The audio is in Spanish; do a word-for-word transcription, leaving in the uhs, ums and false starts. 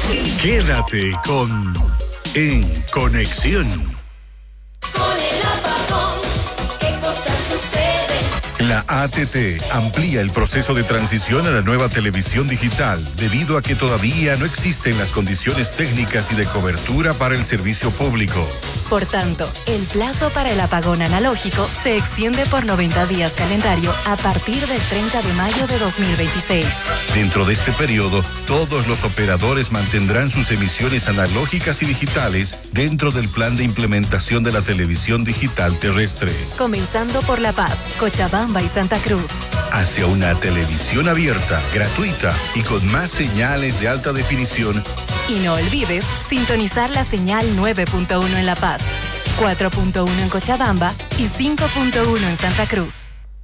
Quédate con En Conexión. Con el apagón, ¿qué cosas suceden? La A T T amplía el proceso de transición a la nueva televisión digital debido a que todavía no existen las condiciones técnicas y de cobertura para el servicio público. Por tanto, el plazo para el apagón analógico se extiende por noventa días calendario a partir del treinta de mayo de dos mil veintiséis. Dentro de este periodo, todos los operadores mantendrán sus emisiones analógicas y digitales dentro del plan de implementación de la televisión digital terrestre. Comenzando por La Paz, Cochabamba y Santa Cruz. Hacia una televisión abierta, gratuita y con más señales de alta definición. Y no olvides sintonizar la señal nueve punto uno en La Paz, cuatro punto uno en Cochabamba y cinco punto uno en Santa Cruz.